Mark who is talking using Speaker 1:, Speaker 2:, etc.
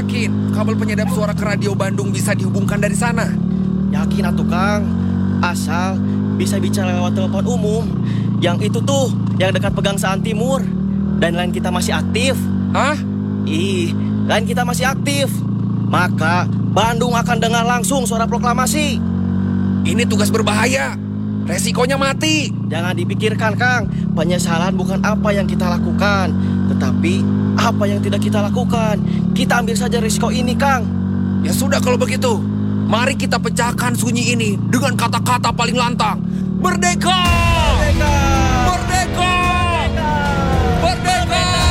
Speaker 1: yakin kabel penyedap suara ke Radio Bandung bisa dihubungkan dari sana?
Speaker 2: Yakin atuh Kang. Asal bisa bicara lewat telepon umum. Yang itu tuh, yang dekat Pegangsaan Timur. Dan line kita masih aktif.
Speaker 1: Hah?
Speaker 2: Line kita masih aktif. Maka Bandung akan dengar langsung suara proklamasi.
Speaker 1: Ini tugas berbahaya. Resikonya mati.
Speaker 2: Jangan dipikirkan Kang. Penyesalan bukan apa yang kita lakukan, tetapi apa yang tidak kita lakukan. Kita ambil saja risiko ini Kang.
Speaker 1: Ya sudah kalau begitu, mari kita pecahkan sunyi ini dengan kata-kata paling lantang. Merdeka!
Speaker 2: Merdeka!